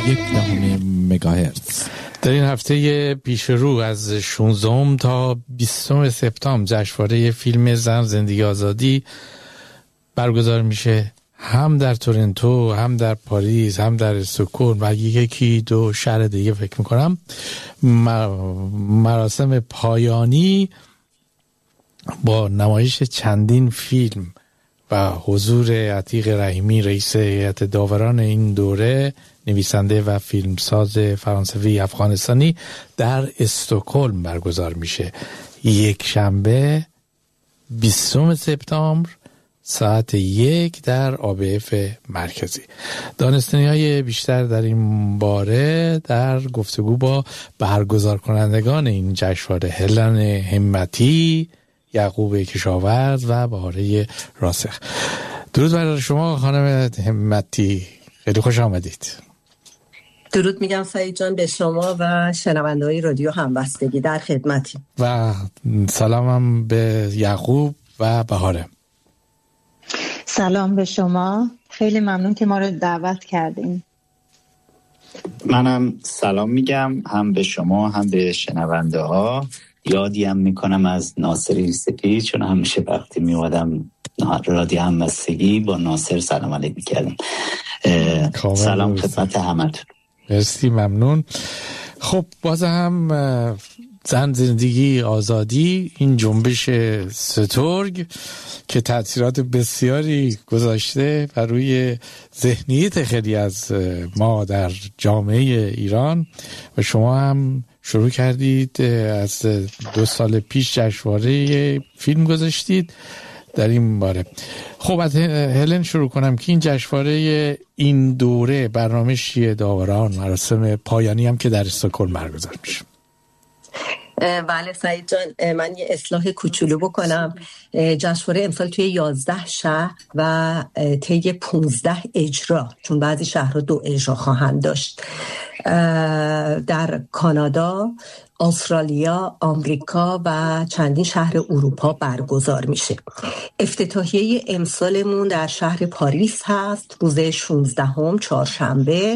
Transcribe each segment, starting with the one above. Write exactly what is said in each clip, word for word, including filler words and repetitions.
یک دهم مگاهرتز. در این هفته پیش رو از شانزدهم تا بیستم سپتامبر جشنواره فیلم زن زندگی آزادی برگزار میشه، هم در تورنتو، هم در پاریس، هم در استکهلم و یکی دو شهر دیگه فکر میکنم. مراسم پایانی با نمایش چندین فیلم و حضور عتیق رحیمی رئیس هیئت داوران این دوره، نویسنده و فیلمساز فرانسوی افغانستانی، در استکهلم برگزار میشه. یک شنبه بیستم سپتامبر ساعت یک در آ بی اف مرکزی. دانستنی های بیشتر در این باره در گفتگو با برگزار کنندگان این جشنواره، هلن همتی، یعقوب کشاورز و بهاره راسخ. درود بر شما خانم همتی، خیلی خوش آمدید. درود میگم سعید جان به شما و شنونده‌های رادیو همبستگی، در خدمتی. و سلامم به یعقوب و بهاره. سلام به شما، خیلی ممنون که ما رو دعوت کردین. منم سلام میگم هم به شما هم به شنونده ها. یادی هم میکنم از ناصر سپید، چون همیشه وقتی میوادم رادیو همبستگی با ناصر سلام علیک میکردم. سلام خدمت همتون. مرسی، ممنون. خب باز هم زن زندگی آزادی، این جنبش سترگ که تأثیرات بسیاری گذاشته بر روی ذهنیت خیلی از ما در جامعه ایران و شما هم شروع کردید از دو سال پیش جشنواره فیلم گذاشتید در این باره. خب از هلن شروع کنم که این جشنواره این دوره برنامه چیه؟ داوران، مراسم پایانی هم که در استکهلم برگزار میشه. بله سعید جان، من یه اصلاح کوچولو بکنم. جشنواره امسال توی یازده شهر و طی پانزده اجرا، چون بعضی شهرها دو اجرا خواهند داشت، در کانادا، استرالیا، آمریکا و چندین شهر اروپا برگزار میشه. افتتاحیه امسالمون در شهر پاریس هست روز شانزدهم چهارشنبه،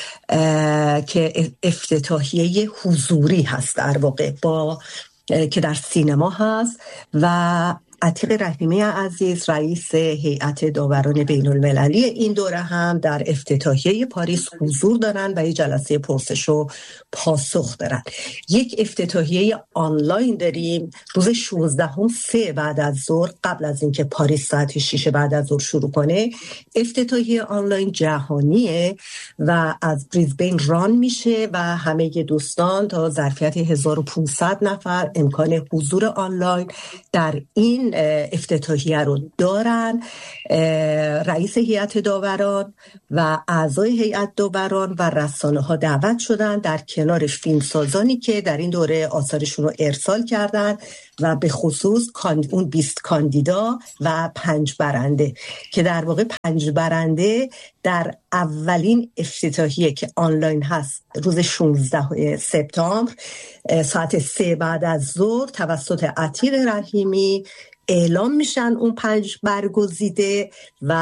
که افتتاحیه حضوری هست در واقع، با که در سینما هست و عتیق رحیمی عزیز رئیس هیئت داوران بین المللی این دوره هم در افتتاحیه پاریس حضور دارن و یک جلسه پرسش و پاسخ دارن. یک افتتاحیه آنلاین داریم روز شانزدهم سه بعد از ظهر، قبل از اینکه پاریس ساعت شش بعد از ظهر شروع کنه. افتتاحیه آنلاین جهانیه و از بریزبین ران میشه و همه دوستان تا ظرفیت هزار و پانصد نفر امکان حضور آنلاین در این افتتاحیه رو دارن. رئیس هیئت داوران و اعضای هیئت داوران و رسانه ها دعوت شدن، در کنار فیلمسازانی که در این دوره آثارشون رو ارسال کردن و به خصوص اون بیست کاندیدا و پنج برنده، که در واقع پنج برنده در اولین افتتاحیه که آنلاین هست روز شانزدهم سپتامبر ساعت سه بعد از ظهر توسط عتیق رحیمی اعلام میشن اون پنج برگزیده و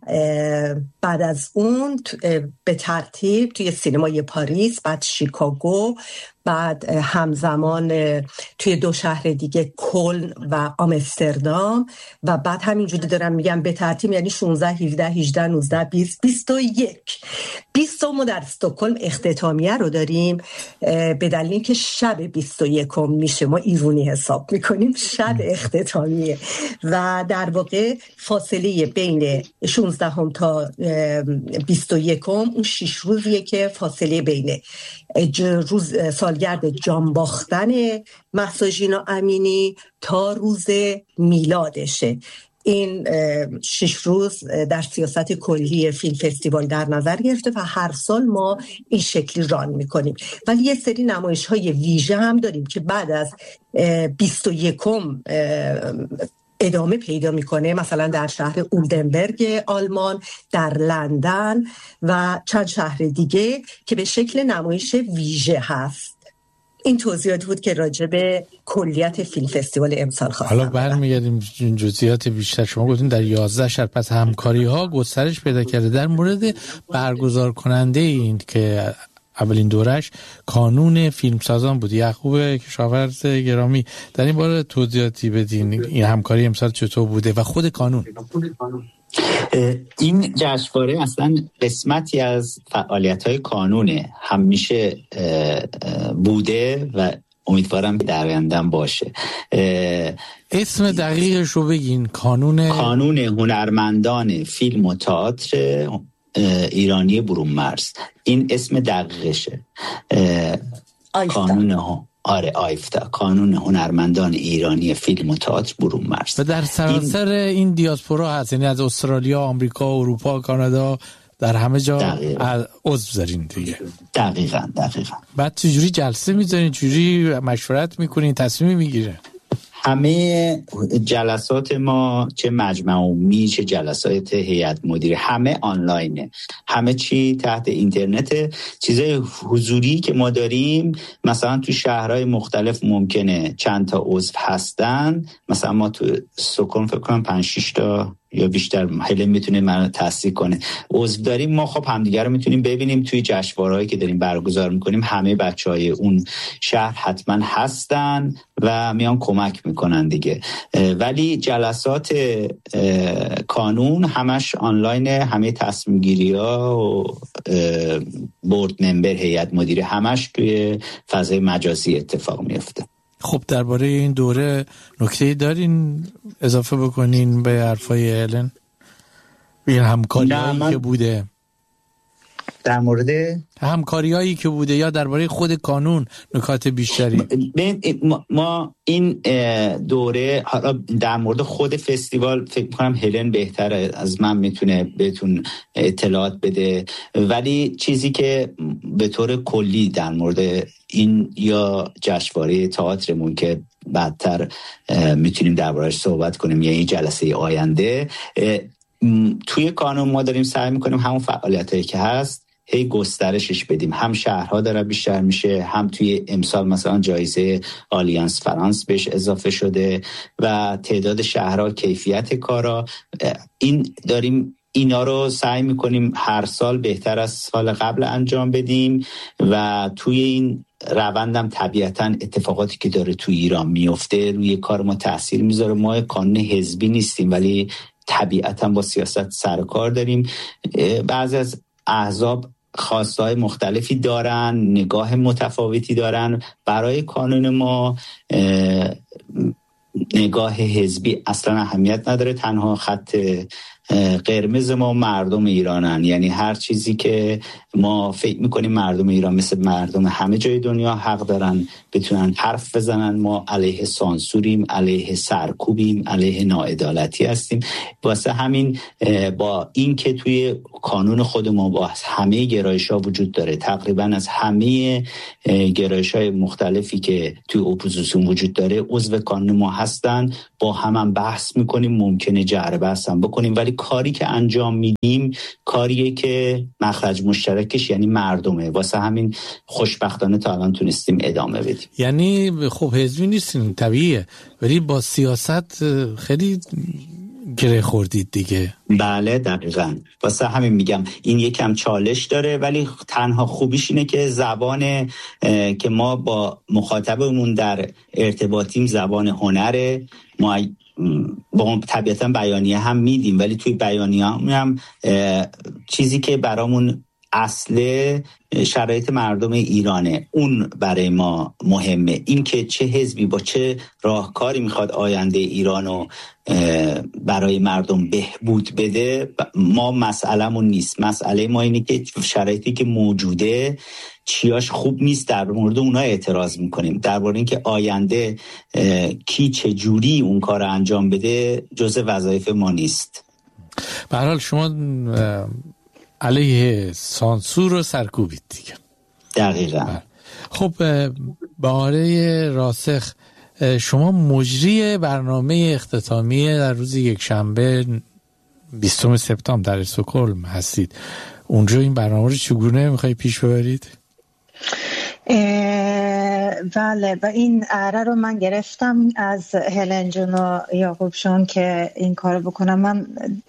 بعد از اون به ترتیب توی سینمای پاریس، بعد شیکاگو، بعد همزمان توی دو شهر دیگه کلن و آمستردام و بعد همینجوری دارم میگم به ترتیب، یعنی شانزده هفده هجده نوزده بیست بیست و یک بیستم در استکهلم اختتامیه رو داریم، به دلیل که شب بیست و یکم میشه، ما ایرونی حساب میکنیم شب اختتامیه و در واقع فاصله بین شانزدهم تا بیست و یکم اون شش روزیه که فاصله بین روز سالگرد جان باختن مهسا ژینا امینی تا روز میلادشه. این شش روز در سیاست کلی فیلم فستیوال در نظر گرفته و هر سال ما این شکلی ران میکنیم. ولی یه سری نمایش های ویژه هم داریم که بعد از بیست و یکم ادامه پیدا میکنه، مثلا در شهر اولدنبرگ آلمان، در لندن و چند شهر دیگه که به شکل نمایش ویژه هست. این توضیحات بود که راجع به کلیت فیلم فستیوال امسال خواستم. حالا برمیگردیم جزئیات بیشتر. شما گفتین در یازده شهر، پس همکاری ها گسترش پیدا کرده. در مورد برگزار کننده این که اولین دورش کانون فیلمسازان بود، یعقوب کشاورز گرامی، در این باره توضیحاتی بدین این همکاری امسال چطور بوده و خود کانون. این جشنواره اصلا قسمتی از فعالیت‌های کانونه، همیشه بوده و امیدوارم در آینده باشه. اسم دقیقش رو بگین. کانون کانون هنرمندان فیلم و تئاتر ایرانی برون مرز، این اسم دقیقشه. کانون ها آره آیفتا، کانون هنرمندان ایرانی فیلم و تئاتر برون مرز. و در سراسر این, این دیاسپورا هست، یعنی از استرالیا، آمریکا، اروپا، کانادا، در همه جا عضو دارین دیگه. دقیقاً دقیقاً. بعد چجوری جلسه میذارین، چجوری مشورت میکنین، تصمیم میگیره؟ همه جلسات ما، چه مجمع عمومی چه جلسات هیئت مدیره، همه آنلاینه، همه چی تحت اینترنت. چیزای حضوری که ما داریم مثلا تو شهرهای مختلف ممکنه چند تا عضو هستن، مثلا ما تو استکهلم فکر کنم پنج شش تا یا بیشتر، هلن میتونه منو تصدیق کنه، عضو داریم. ما خب همدیگه رو میتونیم ببینیم توی جشنواره‌ای که داریم برگزار میکنیم. همه بچهای اون شهر حتما هستن و میان کمک میکنن دیگه. ولی جلسات کانون همش آنلاین، همه تصمیم گیری ها و بورد ممبر، هیئت مدیره، همش توی فضای مجازی اتفاق میفته. خب درباره این دوره نکته‌ای دارین اضافه بکنین به حرفای هلن؟ این همکاریایی که بوده، در مورد همکاریایی که بوده یا درباره خود کانون نکات بیشتری؟ ما این دوره، حالا در مورد خود فستیوال فکر می‌کنم هلن بهتره از من میتونه بهتون اطلاعات بده، ولی چیزی که به طور کلی در مورد این یا جشنواره تئاترمون که بعدتر میتونیم درباره‌اش صحبت کنیم یا این جلسه آینده، توی کانون ما داریم سعی میکنیم همون فعالیتایی که هست هی گسترشش بدیم. هم شهرها داره بیشتر میشه، هم توی امسال مثلا جایزه آلیانس فرانس بهش اضافه شده و تعداد شهرها، کیفیت کارا، این داریم اینا رو سعی میکنیم هر سال بهتر از سال قبل انجام بدیم و توی این روندم طبیعتاً اتفاقاتی که داره توی ایران میفته روی کار ما تأثیر میذاره. ما کانون حزبی نیستیم ولی طبیعتاً با سیاست سر کار داریم. بعضی از احزاب خواستهای مختلفی دارن، نگاه متفاوتی دارن. برای کانون ما نگاه حزبی اصلا اهمیت نداره، تنها خط قرمز ما مردم ایرانن. یعنی هر چیزی که ما فکر میکنیم مردم ایران مثل مردم همه جای دنیا حق دارن بتونن حرف بزنن. ما علیه سانسوریم، علیه سرکوبیم، علیه ناعدالتی هستیم. واسه همین با این که توی کانون خود ما با همه گرایش‌ها وجود داره، تقریبا از همه گرایش‌های مختلفی که توی اپوزیسیون وجود داره عضو کانون ما هستن، با هم هم بحث میکنیم، ممکنه جعر بحث هم بکنیم، ولی کاری که انجام میدیم کاریه که مخرج مشترکش یعنی مردمه. واسه همین خوشبختانه تا الان تونستیم ادامه بدیم. یعنی خب حزبی نیستین، طبیعیه، ولی با سیاست خیلی گره خوردید دیگه. بله دقیقاً، واسه همین میگم این یکم چالش داره، ولی تنها خوبیش اینه که زبان که ما با مخاطبمون در ارتباطیم زبان هنره. ما با طبیعتاً بیانیه هم میدیم، ولی توی بیانیه هم, هم چیزی که برامون اصل شرایط مردم ایرانه، اون برای ما مهمه. این که چه حزبی با چه راهکاری میخواد آینده ایرانو برای مردم بهبود بده، ما مسئله‌مون نیست. مسئله ما اینه که شرایطی که موجوده چیاش خوب نیست، در مورد اونها اعتراض میکنیم. در مورد اینکه آینده کی چه جوری اون کار انجام بده جزء وظایف ما نیست. به هر حال شما علیه سانسور و سرکوبید دیگه. دقیقاً. خب باره راسخ، شما مجری برنامه اختتامیه در روز یک شنبه بیستم سپتامبر در استکهلم هستید. اونجا این برنامه رو چگونه میخوای پیش ببرید؟ بله و این اره رو من گرفتم از هلن جون و یعقوب شون که این کارو بکنم. من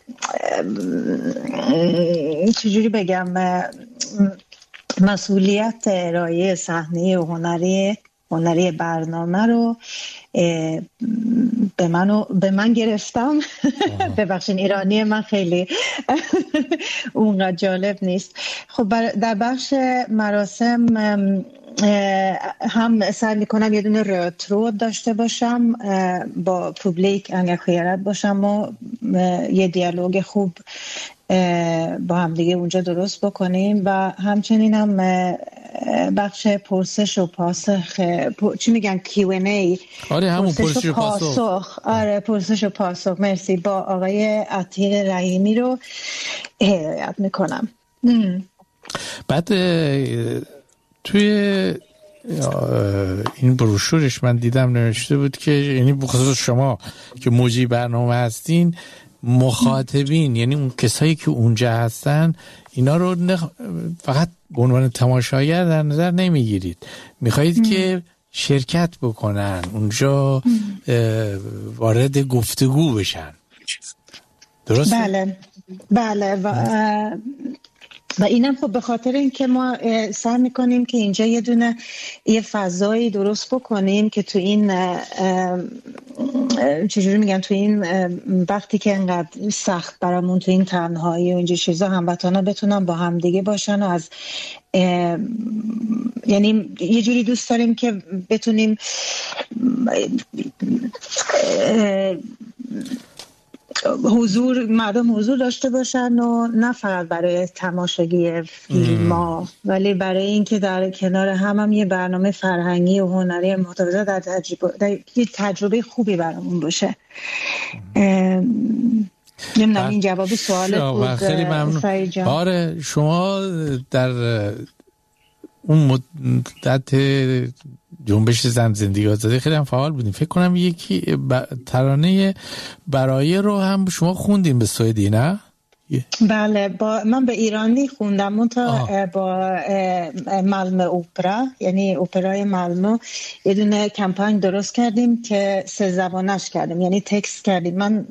چجوری بگم، مسئولیت ارائه صحنه و هنری هنری برنامه رو به منو به من گرفتم. ببخشید ایرانی من خیلی اونقدر جالب نیست. خب در بخش مراسم هم سعی میکنم یه دونه رترو داشته باشم، با پوبلیک انگاژیت باشم و یه دیالوگ خوب با هم دیگه اونجا درست بکنیم و همچنین هم بخش پرسش و پاسخ، چی میگن کیو ان ای. آره همون پرسش و پاسخ. پاسخ آره پرسش و پاسخ مرسی با آقای عتیق رحیمی رو هدایت میکنم. بعد توی این بروشورش من دیدم نوشته بود که یعنی بخصوص شما که موجی برنامه هستین، مخاطبین یعنی اون کسایی که اونجا هستن اینا رو نخ... فقط به عنوان تماشاگر در نظر نمیگیرید، میخواهید که شرکت بکنن اونجا، وارد گفتگو بشن، درسته؟ بله بله و و اینم خب به خاطر اینکه ما سعی میکنیم که اینجا یه دونه یه فضایی درست بکنیم که تو این چجوری میگن تو این وقتی که انقدر سخت برامون تو این تنهایی و اینجا چیزا هموطنا بتونن با هم دیگه باشن و از یعنی یه جوری دوست داریم که بتونیم حضور مردم حضور داشته باشن و نه فقط برای تماشاگی فیلم ها، ولی برای اینکه در کنار هم هم یه برنامه فرهنگی و هنری متوازی در تجربه در یه تجربه خوبی برامون باشه. نمیدونم این جواب سوالت بود. خیلی ممنون. آره شما در اون مدت جنبش زن زندگی آزادی خیلی هم فعال بودیم. فکر کنم یکی ب... ترانه برای رو هم شما خوندین به سوئدی، نه؟ بله با من به ایرانی خوندم، من تا با مالمو اوپرا یعنی اپرای مالمو یه دونه کمپین درست کردیم که سه زبانش کردیم، یعنی تکست کردیم. من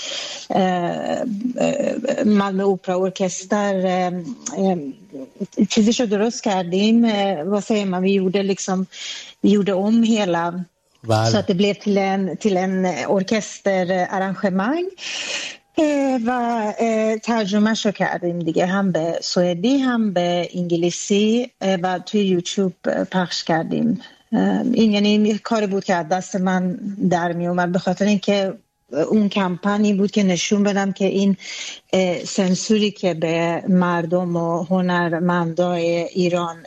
مالمو اوپرا ارکستر چیزیشو درست کردیم واسه من. Vi gjorde liksom vi gjorde om hela vale. Så att det blev till en till en orkesterarrangemang و ترجمه شو کردیم دیگه، هم به سوئدی هم به انگلیسی و توی یوتیوب پخش کردیم. این یعنی کاری بود که از دست من در می اومد، به خاطر اینکه اون کمپانی بود که نشون بدم که این سنسوری که به مردم و هنرمندای ایران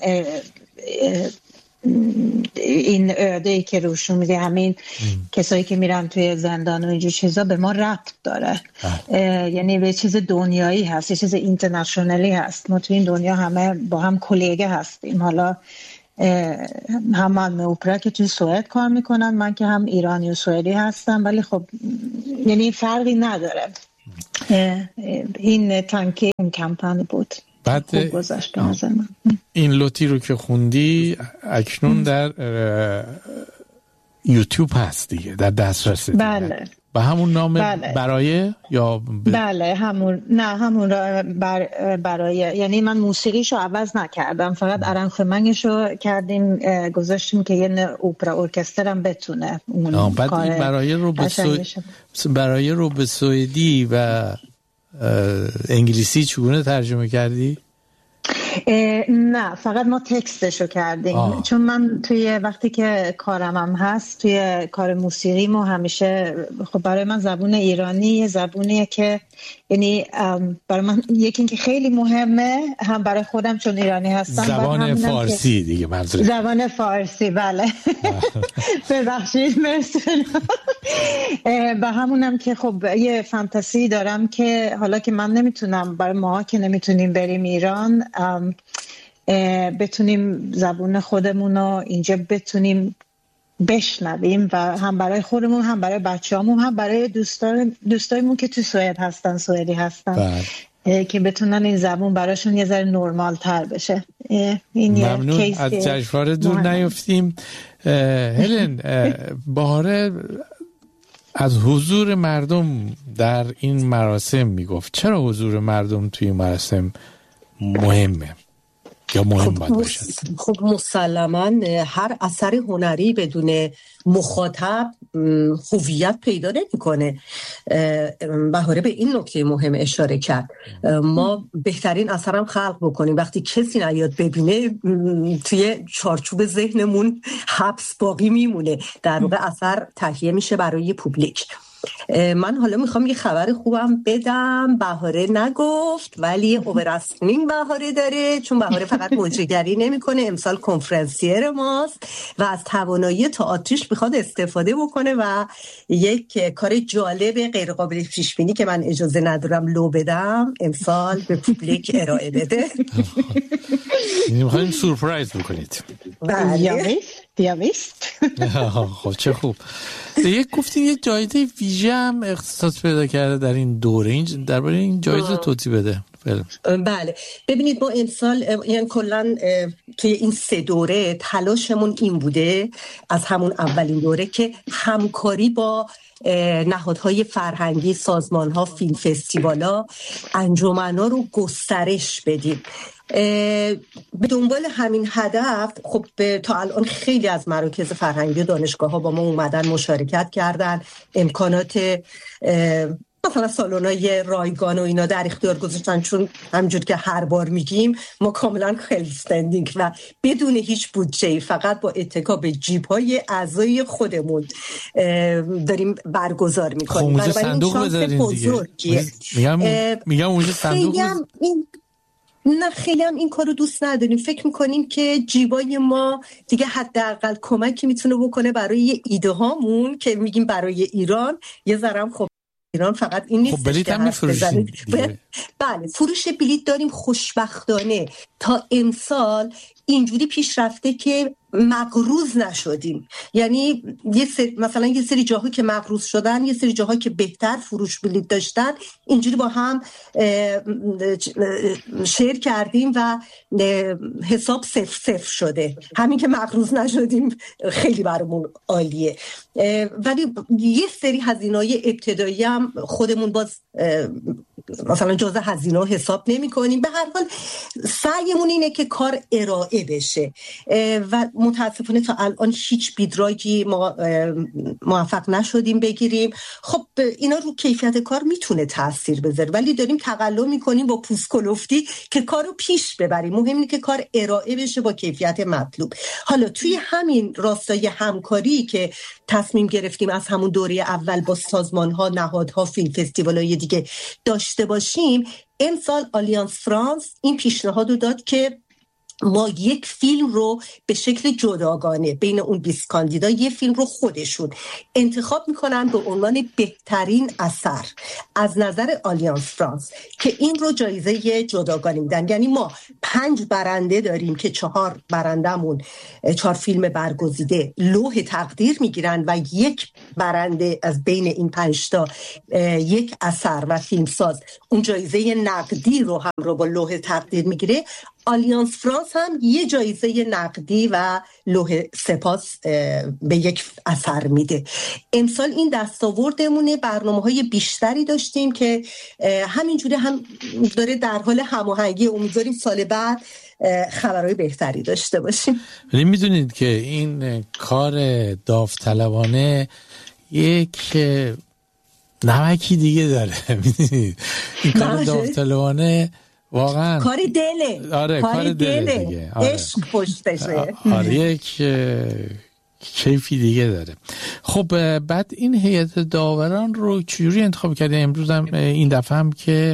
این عهده‌ای که روشون میده، همین کسایی که میرن توی زندان و اینجور چیزا، به ما ربط داره. یعنی به چیز دنیایی هست، یه چیز اینترنشنالی هست. ما توی این دنیا همه با هم کلیگه هستیم. حالا هم مالمو اوپرا که توی سوئد کار میکنن، من که هم ایرانی و سوئدی هستم، ولی خب یعنی فرقی نداره. این تانکی اون کمپانی بود. بعد این لوتی رو که خوندی اکنون در یوتیوب هست دیگه، در دسترس دیگه. بله. به همون نام بله. برای یا ب... بله همون، نه همون را بر... برای، یعنی من موسیقیشو عوض نکردم، فقط ارانجمنتشو کردیم، گذاشتیم که یه اپرا ارکستر هم بتونه اون بعد کار این برای رو به سو... برای رو به سوئدی و انگلیسی چگونه ترجمه کردی؟ نه فقط ما تکستشو کردیم. آه. چون من توی وقتی که کارم هم هست توی کار موسیقیمو همیشه خب برای من زبون ایرانی زبونیه که یعنی برای من یکی که خیلی مهمه، هم برای خودم چون ایرانی هستم، زبان فارسی دیگه منظور زبان فارسی. بله ببخشید مرسی. و همونم که خب یه فانتزی دارم که حالا که من نمیتونم، برای ما که نمیتونیم بریم ایران، بتونیم زبون خودمون رو اینجا بتونیم بشنویم و هم برای خودمون هم برای بچه‌هامون هم برای دوستان دوستایمون که تو سوئد هستن، سوئدی هستن. که بتونن این زبون براشون یه ذره نرمال تر بشه. این ممنون. از جشنواره دور نیفتیم. هلن، بهاره از حضور مردم در این مراسم میگفت. چرا حضور مردم توی مراسم مهمه یا مهم باید باشد؟ خب مسلماً هر اثر هنری بدون مخاطب هویت پیدا نمی‌کنه. بهاره به این نکته مهم اشاره کرد. ما بهترین اثرم خلق بکنیم وقتی کسی نیاد ببینه توی چارچوب ذهنمون حبس باقی میمونه، در واقع اثر تهیه میشه برای پوبلیک. من حالا میخوام یه خبر خوبم بدم. بهاره نگفت ولی اووراسکینگ بهاره داره، چون بهاره فقط مجریگری نمیکنه، امسال کنفرانسیر ماست و از توانایی تئاتریش میخواد استفاده بکنه و یک کار جالب غیر قابل پیش بینی که من اجازه ندارم لو بدم امسال به پوبلیک ارائه بده. میخوایم سورپرایز بکنید. بله دیاویست. خب چه خوب. یک گفتین یه جایزه ویژه هم اختصاص پیدا کرده در این دوره. این درباره این جایزه توضیح بده. بله ببینید ما امسال یعنی کلا توی این سه دوره تلاشمون این بوده از همون اولین دوره که همکاری با نهادهای فرهنگی، سازمان‌ها، فیلم فستیوالا، انجمن‌ها رو گسترش بدیم. به دنبال همین هدف خب تا الان خیلی از مراکز فرهنگی و دانشگاه‌ها با ما اومدن مشارکت کردن، امکانات مثلا سالن‌های رایگان و اینا در اختیار گذاشتن، چون همونجور که هر بار میگیم ما کاملا خیلی استندینگ و بدون هیچ بودجه فقط با اتکا به جیب‌های اعضای خودمون داریم برگزار می‌کنیم. خب اونجا صندوق بذارین دیگه. میگم میگم اونجا صندوق نه خیلی هم این کارو دوست نداریم. فکر میکنیم که جیبای ما دیگه حداقل کمکی میتونه بکنه برای ایده هامون که میگیم برای ایران. یه ذرم خب ایران فقط این نیست. خب بلیط هم میفروشیم. بله فروش بلیط داریم. خوشبختانه تا امسال اینجوری پیش رفته که مقروض نشدیم. یعنی یه سری مثلا یه سری جاها که مقروض شدن، یه سری جاها که بهتر فروش بلیط داشتن، اینجوری با هم شیر کردیم و حساب صفر صفر شده. همین که مقروض نشدیم خیلی برامون عالیه. ولی یه سری هزینه‌های ابتدایی هم خودمون باز مثلا جزء هزینه حساب نمی کنیم. به هر حال سعیمون اینه که کار ارائه بشه و متاسفانه تا الان هیچ بیدراگی ما موفق نشدیم بگیریم. خب اینا رو کیفیت کار میتونه تاثیر بذاره، ولی داریم تقلا میکنیم با پوست کلفتی که کارو پیش ببریم. مهم اینه که کار ارائه بشه با کیفیت مطلوب. حالا توی همین راستای همکاری که تصمیم گرفتیم از همون دوره اول با سازمان‌ها، نهادها، فیلم فستیوال‌های دیگه داشته باشیم، امسال آلیانس فرانس این پیشنهاد رو داد که ما یک فیلم رو به شکل جداگانه بین اون بیست کاندیدا یه فیلم رو خودشون انتخاب میکنن به عنوان بهترین اثر از نظر آلیانس فرانس که این رو جایزه جداگانه میدن. یعنی ما پنج برنده داریم که چهار برندمون چهار فیلم برگزیده لوح تقدیر میگیرن و یک برنده از بین این پنج تا یک اثر و فیلمساز اون جایزه نقدی رو هم رو با لوح تقدیر میگیره. آلیانس فرانس هم یه جایزه نقدی و لوح سپاس به یک اثر میده. امسال این دستاوردمونه. برنامه‌های بیشتری داشتیم که همینجوری هم داره در حال هماهنگی. امیدواریم سال بعد خبرهای بهتری داشته باشیم. ولی میدونید که این کار داوطلبانه یک نمکی دیگه داره. میدونید این کار داوطلبانه واقعا کار دله. آره کار, کار دله, دله دیگه. آره. عشق پشتشه. آره یک کیفی دیگه داره. خب بعد این هیئت داوران رو چجوری انتخاب کردین؟ امروز هم این دفعه هم که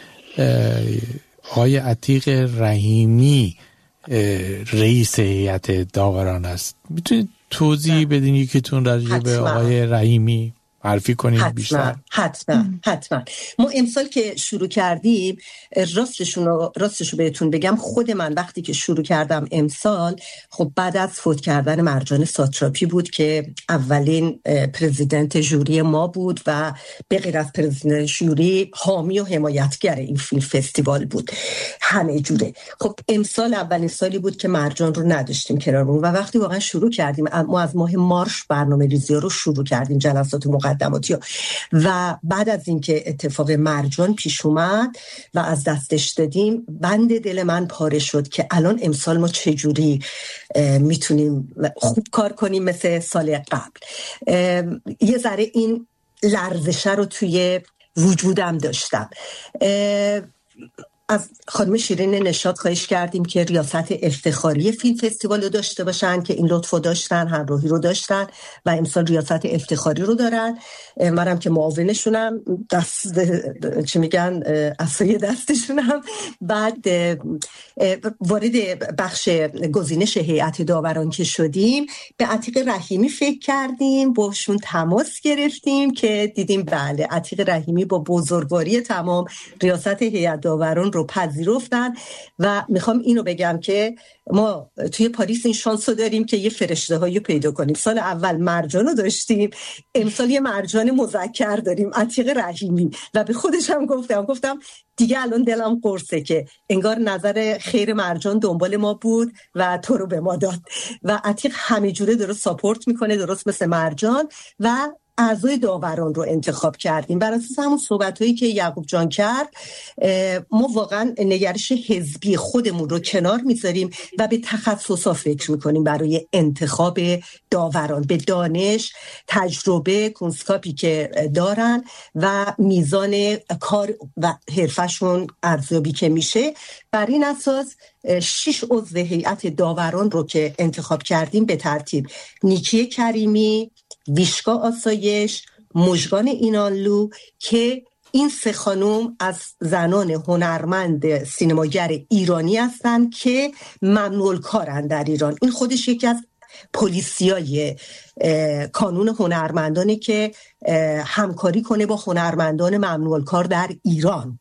آقای عتیق رحیمی رئیس هیئت داوران است. میتونید توضیح بدین یکیتون راجع به آقای رحیمی؟ معرفی کنید حتما، بیشتر. حتما حتما ما امسال که شروع کردیم، راستشون رو راستشو بهتون بگم، خود من وقتی که شروع کردم امسال، خب بعد از فوت کردن مرجان ساتراپی بود که اولین پرزیدنت ژوری ما بود و به غیر از پرزیدنت ژوری حامی و حمایتگر این فیلم فستیوال بود همه جوره. خب امسال اولین سالی بود که مرجان رو نداشتیم کنارمون و وقتی واقعا شروع کردیم، ما از ماه مارس برنامه ریزی رو شروع کردیم، جلسات مقدماتی ها. و بعد از اینکه اتفاق مرجان پیش اومد و از دستش دادیم، بند دل من پاره شد که الان امسال ما چجوری میتونیم خوب کار کنیم مثل سال قبل. یه ذره این لرزش رو توی وجودم داشتم. از خانم شیرین نشاط خواهش کردیم که ریاست افتخاری فیلم فستیوال رو داشته باشن که این لطفو داشتن، همراهی رو داشتن و امسال ریاست افتخاری رو دارن. منم که معاونشونم، دست چی میگن عصای دستشونم. بعد وارد بخش گزینش هیئت داوران که شدیم، به عتیق رحیمی فکر کردیم، باشون تماس گرفتیم که دیدیم بله عتیق رحیمی با بزرگواری تمام ریاست هیئت داوران رو پذیرفتن. و میخوام اینو بگم که ما توی پاریس این شانس رو داریم که یه فرشته هایی پیدا کنیم. سال اول مرجان رو داشتیم، امسال یه مرجان مذکر داریم، عتیق رحیمی. و به خودشم گفتم گفتم دیگه الان دلم قرصه که انگار نظر خیر مرجان دنبال ما بود و تو رو به ما داد و عتیق همه جوره درست ساپورت میکنه، درست مثل مرجان. و اعضای داوران رو انتخاب کردیم بر اساس همون صحبتایی که یعقوب جان کرد. ما واقعا نگرش حزبی خودمون رو کنار میذاریم و به تخصصا فکر میکنیم برای انتخاب داوران، به دانش، تجربه، کنسکاپی که دارن و میزان کار و حرفشون ارزیابی که میشه. بر این اساس شش عضو هیئت داوران رو که انتخاب کردیم به ترتیب: نیکی کریمی، ویشکا آسایش، مژگان اینانلو، که این سه خانم از زنان هنرمند سینماگر ایرانی هستند که ممنوع کارن در ایران. این خودش یکی از پلیسیای کانون هنرمندانه که همکاری کنه با هنرمندان ممنوع کار در ایران.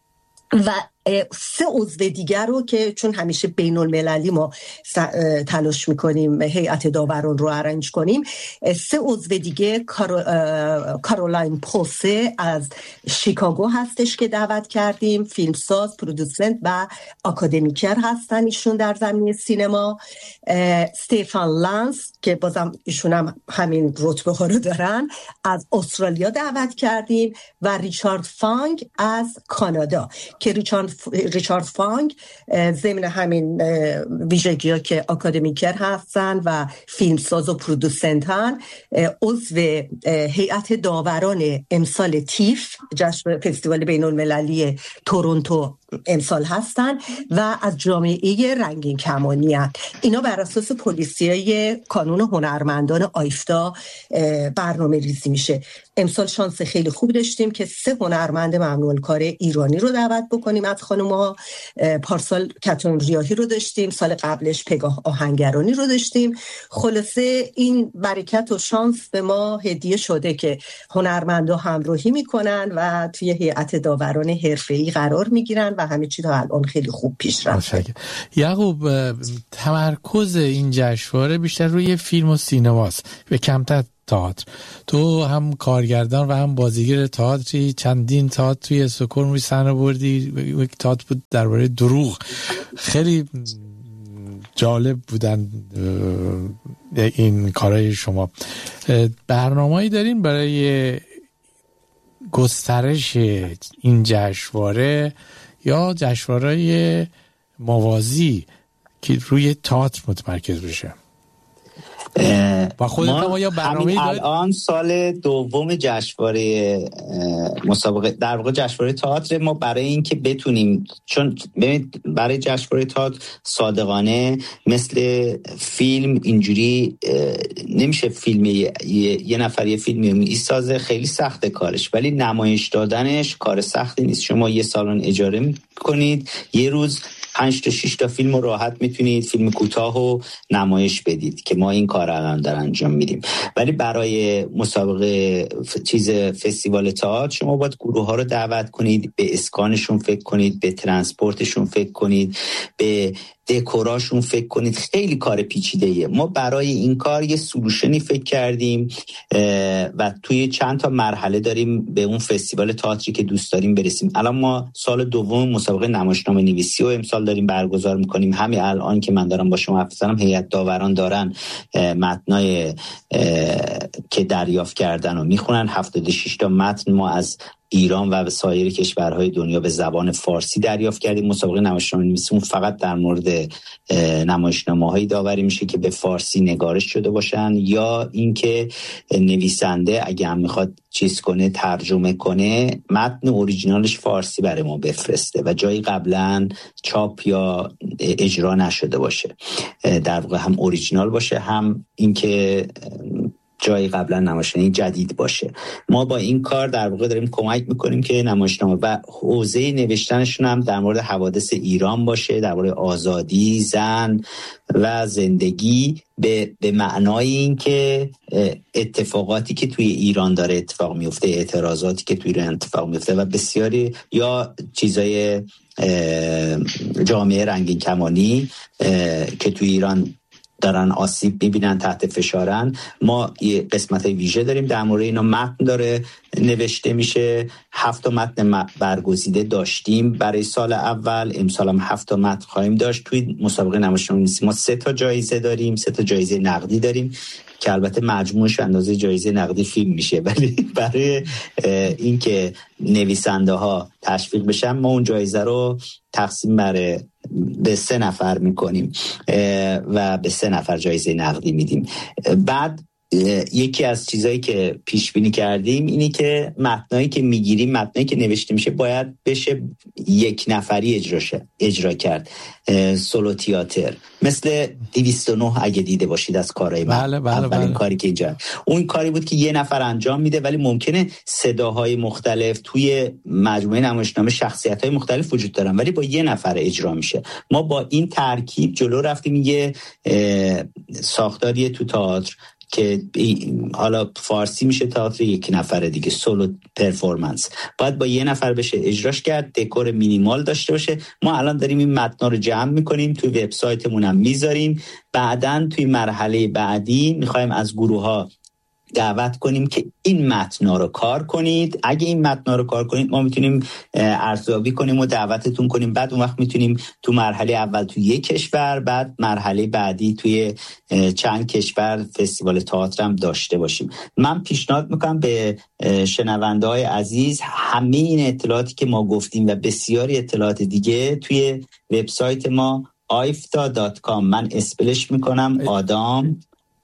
و سه عضو دیگر رو که چون همیشه بین المللی ما تلاش میکنیم هیئت داوران رو ارنج کنیم، سه عضو دیگه کارو، کارولاین پوسه از شیکاگو هستش که دعوت کردیم، فیلمساز، پرودوسنت و آکادمیکر هستن ایشون در زمینه سینما. استفان لانس که بازم ایشون هم همین رتبه ها رو دارن، از استرالیا دعوت کردیم و ریچارد فانگ از کانادا که ریچارد ریچارد فانگ ضمن همین ویژگی‌ها که آکادمیکر هستن و فیلمساز و پرودوسنتن، عضو هیئت داوران امسال تیف، جشن فستیوال بین المللی تورنتو امسال هستن و از جامعه رنگین کمانی هستن. اینا بر اساس پلیسیای کانون هنرمندان آیفتا برنامه ریزی میشه. امسال شانس خیلی خوب داشتیم که سه هنرمند ممنوع کار ایرانی رو دعوت بکنیم از خانوما. پارسال کتون ریاحی رو داشتیم، سال قبلش پگاه آهنگرانی رو داشتیم. خلاصه این برکت و شانس به ما هدیه شده که هنرمندا همراهی میکنن و توی هیئت داوران حرفه‌ای قرار میگیرن و همه چی تا الان خیلی خوب پیش رفته. یعقوب، تمرکز این جشنواره بیشتر روی فیلم و سینماست و کمتر تئاتر. تو هم کارگردان و هم بازیگر تئاتری، چندین تئاتر توی استکهلم روی صحنه بردی. یک تئاتر بود درباره دروغ، خیلی جالب بودن این کارهای شما. برنامه‌ای دارین برای گسترش این جشنواره یا جشنواره‌های موازی که روی تئاتر متمرکز بشه؟ با خودت ما یا برنامه‌ای دارید؟ الان سال دوم جشنواره مسابقه در واقع جشنواره تئاتر ما، برای اینکه بتونیم، چون ببینید برای جشنواره تئاتر صادقانه مثل فیلم اینجوری نمیشه فیلم یه, یه نفر یه فیلمی میسازه، خیلی سخته کارش، ولی نمایش دادنش کار سختی نیست. شما یه سالن اجاره کنید، یه روز پنج تا شش تا فیلم رو راحت میتونید فیلم کوتاه رو نمایش بدید که ما این کار الان در انجام میدیم. ولی برای مسابقه ف... چیز فستیوال تئاتر شما باید گروه ها رو دعوت کنید، به اسکانشون فکر کنید، به ترانسپورتشون فکر کنید، به دکوراشون فکر کنید. خیلی کار پیچیده‌ایه. ما برای این کار یه سولوشنی فکر کردیم و توی چند تا مرحله داریم به اون فستیوال تئاتری که دوست داریم برسیم. الان ما سال دوم مسابقه نمایشنامه نویسی رو امسال داریم برگزار میکنیم. همین الان که من دارم با شما حرف میزنم هیئت داوران دارن متنای که دریافت کردن و میخونن. هفتاد و شش تا متن ما از ایران و سایر کشورهای دنیا به زبان فارسی دریافت کردیم. مسابقه نمایشنامه نویسی فقط در مورد نمایشنامه‌های داوری میشه که به فارسی نگارش شده باشن، یا اینکه نویسنده اگه هم میخواد چیز کنه، ترجمه کنه، متن اوریجینالش فارسی برای ما بفرسته و جایی قبلا چاپ یا اجرا نشده باشه. در واقع هم اوریجینال باشه، هم اینکه جایی قبلا نمایشنامه جدید باشه. ما با این کار در واقع داریم کمک میکنیم که نمایشنامه و حوزه نوشتنشون هم در مورد حوادث ایران باشه، در مورد آزادی، زن و زندگی، به به معنای این که اتفاقاتی که توی ایران داره اتفاق میفته، اعتراضاتی که توی ایران اتفاق میفته و بسیاری یا چیزای جامعه رنگین کمانی که توی ایران دارن آسیب میبینن، تحت فشارن. ما یه قسمت ویژه داریم در مورد اینا. متن داره نوشته میشه. هفت تا متن برگزیده داشتیم برای سال اول، امسال هم هفت تا متن خواهیم داشت. توی مسابقه نمایشنامه نویسی ما سه تا جایزه داریم، سه تا جایزه نقدی داریم که البته مجموعش اندازه جایزه نقدی فیلم میشه، ولی برای اینکه نویسنده ها تشویق بشن ما اون جایزه رو تقسیم بر به سه نفر میکنیم و به سه نفر جایزه نقدی میدیم. بعد یکی از چیزایی که پیش بینی کردیم اینی که متنایی که میگیریم، متنایی که نوشته میشه باید بشه یک نفری اجرا شه اجرا کرد، سولو تئاتر، مثل دویست و نه اگه دیده باشید از کارهای من. بله بله اولین بله. کاری که اینجا اون کاری بود که یه نفر انجام میده، ولی ممکنه صداهای مختلف توی مجموعه نمایشنامه شخصیت‌های مختلف وجود دارن ولی با یه نفر اجرا میشه. ما با این ترکیب جلو رفتیم. یه ساختاریه تو تئاتر که حالا فارسی میشه تئاتر یک نفره دیگه، سولو پرفورمنس، باید با یه نفر بشه اجراش کرد، دکور مینیمال داشته باشه. ما الان داریم این متنا رو جمع میکنیم، توی وبسایتمون هم میذاریم. بعدن توی مرحله بعدی میخوایم از گروه ها دعوت کنیم که این متنا رو کار کنید. اگه این متنا رو کار کنید ما میتونیم ارزیابی کنیم و دعوتتون کنیم. بعد اون وقت میتونیم تو مرحله اول توی یک کشور، بعد مرحله بعدی توی چند کشور فستیوال تئاتر هم داشته باشیم. من پیشنهاد میکنم به شنونده های عزیز همه این اطلاعاتی که ما گفتیم و بسیاری اطلاعات دیگه توی وبسایت ما آیفتا دات کام، من اسپلش میکنم آدام،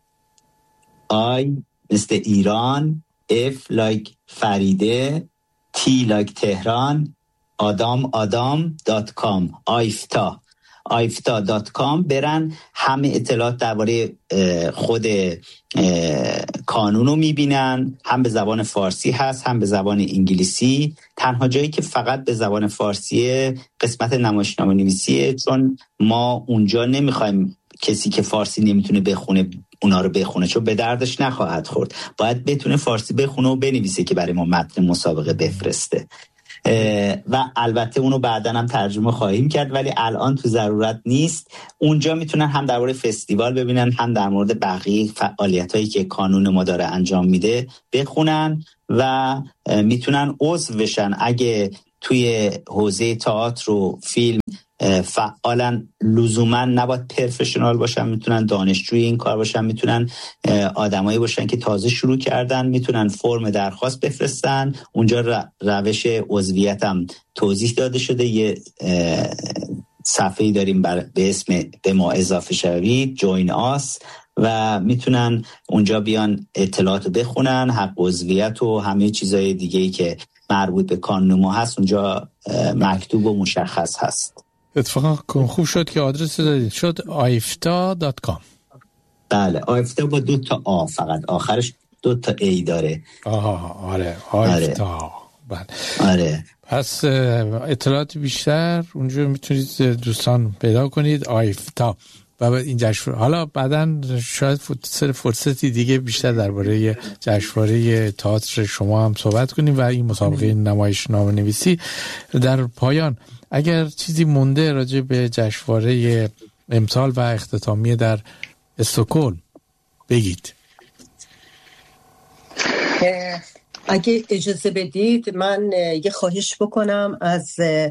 آی مثل ایران، اف لایک فریده، تی لایک تهران، آدام آدام دات کام، آیفتا آیفتا دات کام برن. همه اطلاعات درباره خود کانون رو میبینن، هم به زبان فارسی هست هم به زبان انگلیسی. تنها جایی که فقط به زبان فارسیه قسمت نمایشنامه نویسیه، چون ما اونجا نمیخوایم کسی که فارسی نمیتونه بخونه اونا رو بخونه، چون به دردش نخواهد خورد. باید بتونه فارسی بخونه و بنویسه که برای ما متن مسابقه بفرسته و البته اونو بعداً هم ترجمه خواهیم کرد، ولی الان تو ضرورت نیست. اونجا میتونن هم در مورد فستیوال ببینن، هم در مورد بقیه فعالیتایی که کانون ما داره انجام میده بخونن و میتونن عضو بشن. اگه توی حوزه تئاتر و فیلم فعالا لزوما نباید پروفشنال باشن، میتونن دانشجوی این کار باشن، میتونن آدمایی باشن که تازه شروع کردن، میتونن فرم درخواست بفرستن. اونجا روش عضویت هم توضیح داده شده. یه صفحه‌ای داریم به اسم به ما اضافه شوید، جوین آس، و میتونن اونجا بیان اطلاعات بخونن. حق عضویت و همه چیزای دیگه‌ای که مربوط به کانون ما هست اونجا مکتوب و مشخص هست. اتفاقا خوب شد که آدرس دادید، شد آیفتا دات کام. بله، آیفتا با دو تا آ، فقط آخرش دو تا ای داره. آها آره، آیفتا بله. آره. پس اطلاعات بیشتر اونجا میتونید دوستان پیدا کنید، آیفتا و این جشنواره. حالا بعداً شاید فرصتی دیگه بیشتر درباره جشنواره تئاتر شما هم صحبت کنیم و این مسابقه نمایش نامه نویسی. در پایان اگر چیزی مونده راجع به جشنواره امسال و اختتامیه در استکهلم بگید. اگه اجازه بدید من یه خواهش بکنم از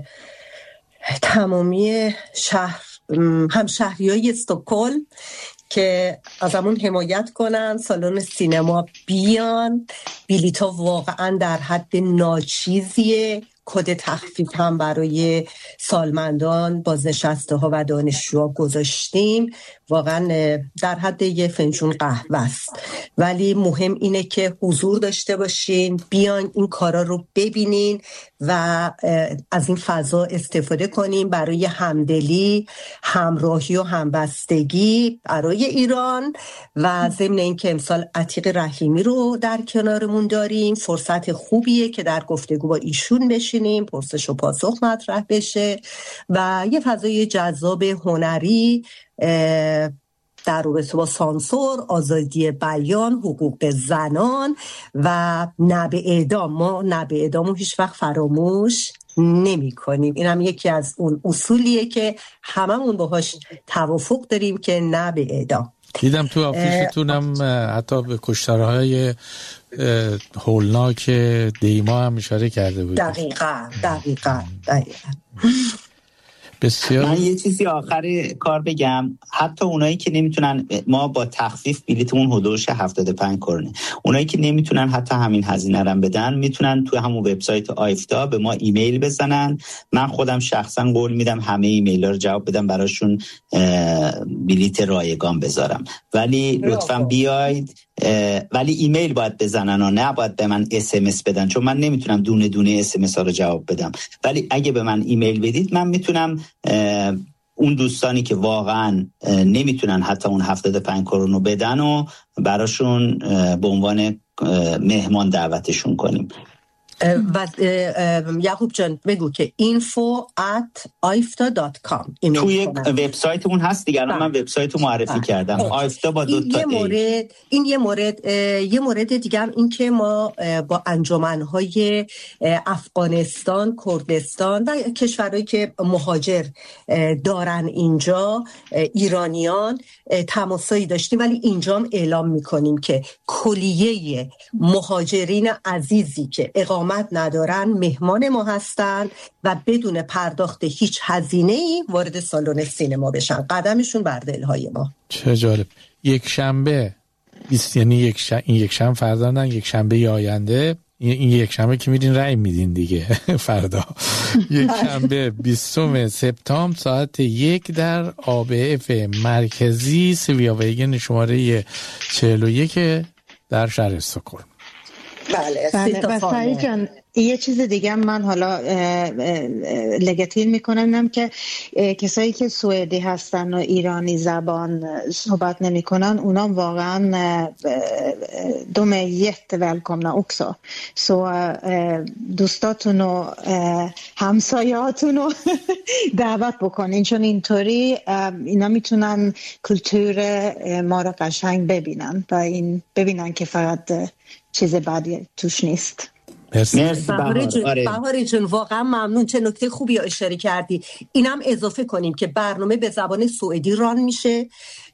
تمامی شهر همشهریای استکهلم که از همون حمایت کنن، سالن سینما بیان. بلیط‌ها واقعا در حد ناچیزیه. کد تخفیف هم برای سالمندان، بازنشسته ها و دانشجوها گذاشتیم. واقعا در حد یه فنجون قهوه است، ولی مهم اینه که حضور داشته باشین، بیان این کارا رو ببینین و از این فضا استفاده کنیم برای همدلی، همراهی و همبستگی برای ایران. و ضمن این که امسال عتیق رحیمی رو در کنارمون داریم، فرصت خوبیه که در گفتگو با ایشون بشینیم، پرسش و پاسخ مطرح بشه و یه فضای جذاب هنری در رابطه با سانسور، آزادی بیان، حقوق زنان و نه به اعدام. ما نه به اعدامو هیچ وقت فراموش نمی کنیم. این هم یکی از اون اصولیه که هممون باهاش توافق داریم که نه به اعدام. دیدم تو آفیشتونم حتی به کشتارهای هولناک دیما هم اشاره کرده بود. دقیقاً دقیقاً دقیقاً بسیار. من یه چیزی آخر کار بگم، حتی اونایی که نمیتونن، ما با تخفیف بلیتمون حدودش هفتاد و پنج کرونه، اونایی که نمیتونن حتی همین هزینه رو بدن میتونن تو همون وبسایت آیفتا به ما ایمیل بزنن. من خودم شخصا قول میدم همه ایمیل‌ها رو جواب بدم، براشون بلیت رایگان بذارم. ولی لطفاً بیاید، ولی ایمیل باید بزنن و نه باید به من اس ام اس بدن، چون من نمیتونم دونه دونه اس ام اس ها رو جواب بدم. ولی اگه به من ایمیل بدید من میتونم اون دوستانی که واقعا نمیتونن حتی اون هفتاد و پنج کرون رو بدن و براشون به عنوان مهمان دعوتشون کنیم. و یعقوب جان بگو که info at آیفتا دات کام توی وبسایت اون هست دیگه. من وبسایت رو معرفی کردم، آیفتا با دو تا این یه مورد این یه مورد یه مورد دیگه هم این که ما با انجمن‌های افغانستان، کردستان و کشورهایی که مهاجر دارن اینجا، ایرانیان، تماسایی داشتیم، ولی اینجا هم اعلام میکنیم که کلیه مهاجرین عزیزی که اقامت ندارن مهمان ما هستن و بدون پرداخت هیچ هزینه‌ای وارد سالن سینما بشن. قدمشون بر دلهای ما. چه جالب. یک شنبه بیست، یعنی یک ش... این یک شنبه فردا نه، یک شنبه آینده، این یک شنبه که میرین رای میدین دیگه فردا یک شنبه بیستم سپتامبر ساعت یک در آب اف مرکزی سویا ویگن شماره چهل و یک در شهر استکهلم. بله. بله. و سعید جان یه چیز دیگه من حالا لگتین میکنم که کسایی که سوئدی هستن و ایرانی زبان صحبت نمیکنن اونام واقعا دوم jättevälkomna också. Så دوستاتون و همسایه‌هاتون رو دعوت بکنین، چون اینطوری اینا میتونن کلتور ما رو قشنگ ببینن و این ببینن که فقط چیز بعدی توش نیست. بهاری جون, بهاری جون واقعا ممنون، چه نکته خوبی اشاره کردی. اینم اضافه کنیم که برنامه به زبان سوئدی ران میشه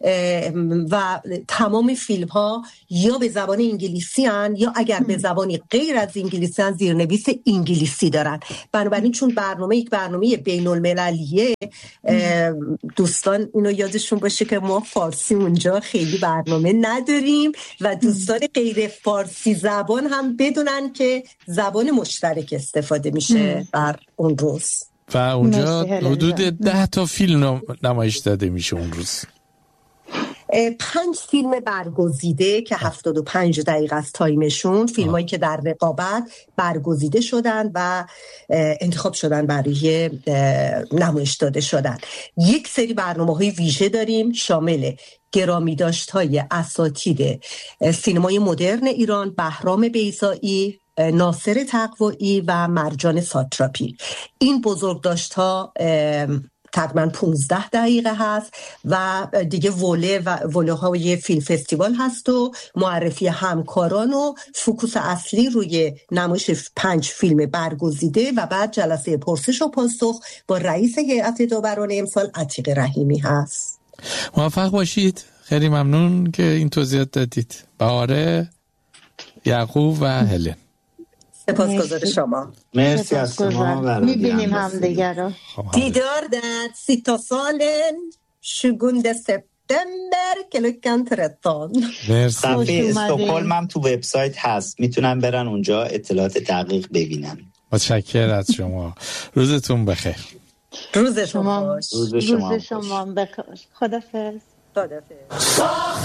و تمام فیلم ها یا به زبان انگلیسی هن یا اگر به زبانی غیر از انگلیسی هن زیرنویس انگلیسی دارن. بنابراین چون برنامه یک برنامه بین المللیه، دوستان اینو یادشون باشه که ما فارسی اونجا خیلی برنامه نداریم و دوستان غیر فارسی زبان هم بدونن که زبان مشترک استفاده میشه بر اون روز. و اونجا حدود ده تا فیلم نمایش داده میشه اون روز. پنج فیلم برگزیده که هفتاد و پنج دقیقه از تایمشون، فیلمایی که در رقابت برگزیده شدن و انتخاب شدن برای نمایش داده شدن. یک سری برنامه‌های ویژه داریم شامل گرامی داشت‌های اساتید سینمای مدرن ایران، بهرام بیضایی، ناصر تقوایی و مرجان ساتراپی. این بزرگداشت‌ها تقریبا پونزده دقیقه هست و دیگه وله و وله های فیلم فستیوال هست و معرفی همکاران و فوکوس اصلی روی نمایش پنج فیلم برگزیده و بعد جلسه پرسش و پاسخ با رئیس هیئت داوران امسال عتیق رحیمی هست. موفق باشید. خیلی ممنون که این توضیحات دادید. بهاره، یعقوب و هلن. سپاسگزار شما. مرسی از شما. میبینیم هم دیگر رو. دیدار در سیتا سالن شگوند سپتامبر کلوکن ترتان. صفحه استکهلم هم تو وبسایت هست، میتونن برن اونجا اطلاعات دقیق ببینن. متشکرم از شما. روزتون بخیر. روز شما باش. روز شما بخیر. خدافظ. خدافظ.